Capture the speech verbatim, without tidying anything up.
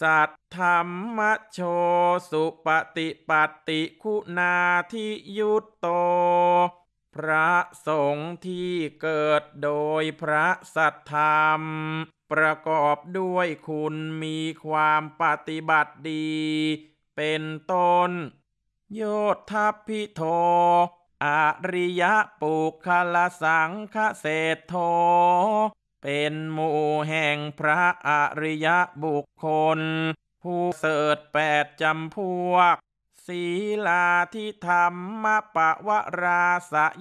สัทธรรมโชสุปฏิปัตติคุณาทิยุตโตพระสงฆ์ที่เกิดโดยพระสัทธรรมประกอบด้วยคุณมีความปฏิบัติดีเป็นต้นโยทัพพิโทอริยปุคลสังฆเศรษโธเป็นหมู่แห่งพระอริยบุคคลผู้เสริฐแปดจำพวกศีลาธิธรรมปวราส